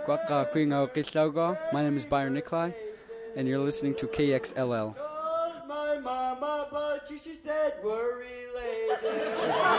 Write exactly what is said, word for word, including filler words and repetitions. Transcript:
My name is Byron Nikolai, and you're listening to K X L L. My mama, but she said we're related.